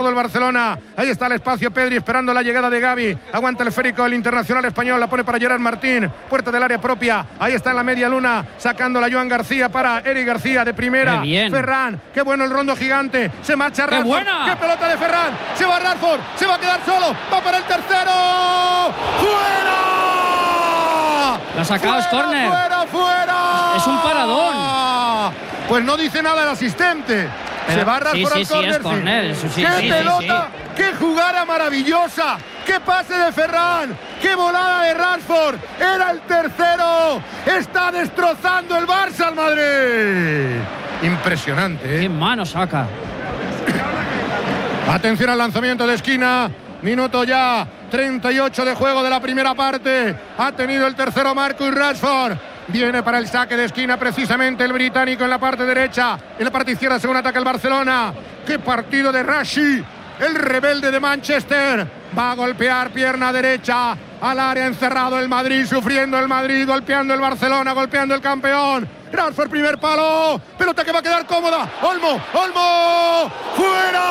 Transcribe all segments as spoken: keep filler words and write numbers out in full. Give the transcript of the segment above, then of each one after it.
el Barcelona. Ahí está el espacio, Pedri esperando la llegada de Gavi. Aguanta el esférico el internacional español, la pone para Gerard Martín, puerta del área propia. Ahí está en la media luna, sacando la Joan García para Eric García de primera. Ferran, qué bueno el rondo gigante. Se marcha Rashford. ¡Qué buena! ¡Qué pelota de Ferran! Se va Rashford, se va a quedar solo. Va para el tercero. ¡Fuera! La ha sacado, es córner. ¡Fuera, fuera! Es un paradón. Pues no dice nada el asistente. Pero, se va Rashford sí, sí, al sí, es córner. córner. Sí. Sí, ¡Qué sí, pelota! sí, sí. ¡Qué jugada maravillosa! ¡Qué pase de Ferran! ¡Qué volada de Rashford! ¡Era el tercero! ¡Está destrozando el Barça al Madrid! Impresionante, ¿eh? ¡Qué mano saca! Atención al lanzamiento de esquina. Minuto ya treinta y ocho de juego de la primera parte. Ha tenido el tercero Marcus Rashford. Viene para el saque de esquina precisamente el británico en la parte derecha. En la parte izquierda según ataca el Barcelona. ¡Qué partido de Rashi! El rebelde de Manchester. Va a golpear pierna derecha al área, encerrado el Madrid, sufriendo el Madrid, golpeando el Barcelona, golpeando el campeón. Rashford, primer palo. Pelota que va a quedar cómoda. Olmo, Olmo. ¡Fuera!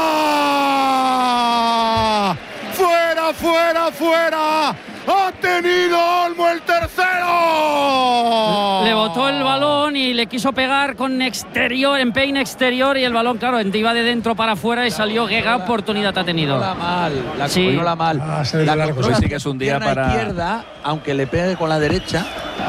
¡Fuera, fuera, fuera! ¡Ha tenido Olmo el tercero! Le botó el balón y le quiso pegar con exterior, empeine exterior, y el balón, claro, iba de dentro para afuera y salió. Qué oportunidad ha tenido. No la mal, la sí. no la mal. Ah, la largo, controla sí que es un día pierna para izquierda, aunque le pegue con la derecha,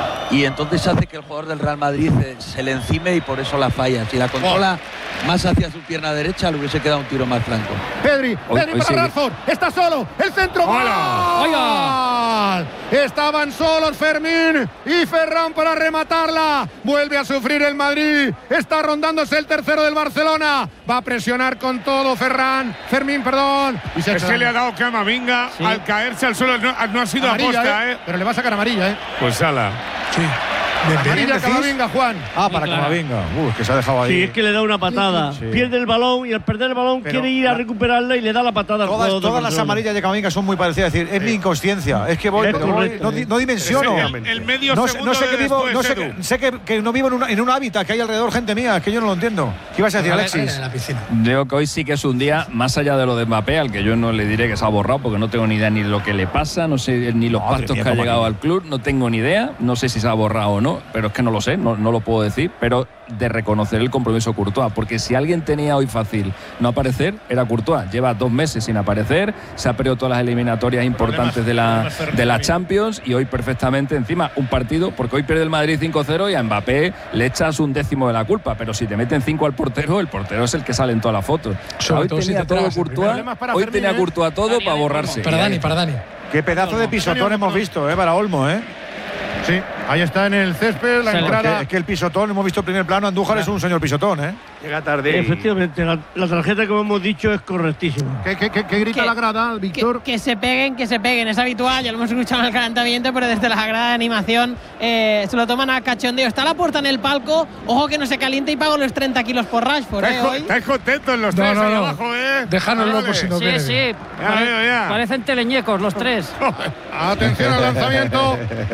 y entonces hace que el jugador del Real Madrid se, se le encime y por eso la falla. Si la controla oh. más hacia su pierna derecha, le hubiese quedado un tiro más franco. Pedri, hoy, Pedri hoy para sigue. Rashford, está solo, el centro. ¡Hola! ¡Hola! Estaban solos Fermín y Ferran para rematarla. Vuelve a sufrir el Madrid. Está rondándose el tercero del Barcelona. Va a presionar con todo Ferran. Fermín, perdón. Y se, se le ha dado Camavinga sí. al caerse al suelo. No, no ha sido amarilla, aposta, ¿eh? ¿eh? Pero le va a sacar amarilla, ¿eh? Pues sala. Sí. Amarilla Camavinga, Juan. Ah, para claro. Camavinga. Uy, que se ha dejado ahí. Sí, es que le da una patada. Sí. Pierde el balón y al perder el balón Pero quiere ir a la, recuperarla y le da la patada al Todas, jugador todas de las Barcelona. amarillas de Camavinga son muy parecidas. Es decir, es mi inconsciencia. Es que voy, Es pero voy correcto, no, eh. no dimensiono. El, el medio no sé, segundo no sé de que vivo, después, no sé, Edu. que, sé que, que no vivo en, una, en un hábitat, que hay alrededor gente mía. Es que yo no lo entiendo. ¿Qué ibas a decir, Alexis? En la piscina. Creo que hoy sí que es un día, más allá de lo de Mbappé, al que yo no le diré que se ha borrado, porque no tengo ni idea ni de lo que le pasa, no sé ni los Madre pactos mía, que ha cómo llegado aquí. al club, no tengo ni idea, no sé si se ha borrado o no, pero es que no lo sé, no, no lo puedo decir, pero de reconocer el compromiso Courtois, porque si alguien tenía hoy fácil no aparecer, era Courtois. Lleva dos meses sin aparecer, se ha perdido todas las eliminatorias importantes de la, de la Champions y hoy perfectamente encima un partido, porque hoy pierde el Madrid cinco cero y a Mbappé le echas un décimo de la culpa, pero si te meten cinco al portero, el portero es el que sale en todas las fotos. Sobre Hoy todo si tenía te todo tragas el Courtois, hoy Fermín, tenía ¿eh? Courtois todo para borrarse. Para Dani, para Dani. Qué pedazo de pisotón hemos visto, ¿eh? Para Olmo, ¿eh? Sí, ahí está en el césped la Se le- entrada. Es que el pisotón, hemos visto en primer plano, Andújar es un señor pisotón, ¿eh? Llega tarde. Efectivamente, la, la tarjeta, como hemos dicho, es correctísima. ¿Qué, qué, qué, qué grita Que- la grada, Víctor? Que, que se peguen, que se peguen, es habitual, ya lo hemos escuchado en el calentamiento, pero desde la grada de animación eh, se lo toman a cachondeo. Está la puerta en el palco, ojo que no se caliente y pago los treinta kilos por Rashford, ¿eh? Estáis, Hoy. estáis contentos los No, tres no, ahí no. abajo, ¿eh? Déjanoslo Vale. por si no Sí, viene. sí. Ya Pare- veo, ya. Parecen teleñecos los tres. Atención al lanzamiento.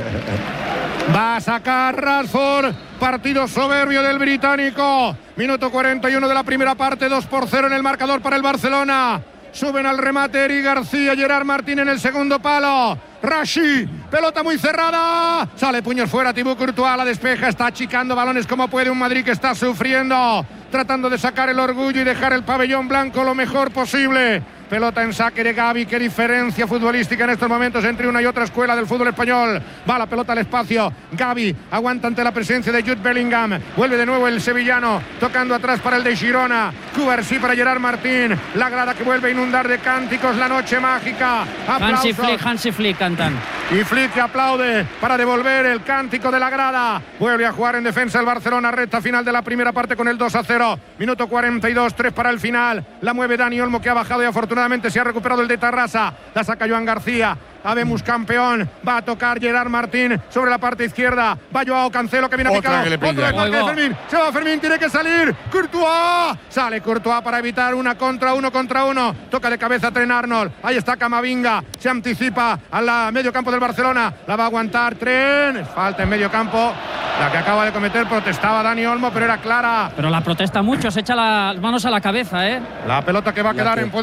Va a sacar Rashford. Partido soberbio del británico. Minuto cuarenta y uno de la primera parte. dos por cero en el marcador para el Barcelona. Suben al remate Eric García, Gerard Martín en el segundo palo. Rashi, pelota muy cerrada. Sale puños fuera, Thibaut Courtois la despeja. Está achicando balones como puede un Madrid que está sufriendo. Tratando de sacar el orgullo y dejar el pabellón blanco lo mejor posible. Pelota en saque de Gavi. Qué diferencia futbolística en estos momentos entre una y otra escuela del fútbol español. Va la pelota al espacio. Gavi aguanta ante la presencia de Jude Bellingham. Vuelve de nuevo el sevillano. Tocando atrás para el de Girona. Cubarsí para Gerard Martín. La grada que vuelve a inundar de cánticos la noche mágica. Hansi Aplausos. Flick, Hansi Flick cantan. Y Flick que aplaude para devolver el cántico de la grada. Vuelve a jugar en defensa el Barcelona. Recta final de la primera parte con el dos a cero. Minuto cuarenta y dos, tres para el final. La mueve Dani Olmo, que ha bajado y afortunadamente se ha recuperado el de Tarrasa. La saca Joan García. Habemos campeón. Va a tocar Gerard Martín sobre la parte izquierda. Va Joao Cancelo que viene Otra picado. que le pilla. Otra vez marca de Ahí va. Fermín. Se va Fermín, tiene que salir. Courtois. Sale Courtois para evitar una contra uno contra uno. Toca de cabeza Trent Arnold. Ahí está Camavinga. Se anticipa al medio campo del Barcelona. La va a aguantar Trent. Falta en medio campo. La que acaba de cometer, protestaba Dani Olmo, pero era clara. Pero la protesta mucho, se echa las manos a la cabeza, ¿eh? La pelota que va a quedar en poder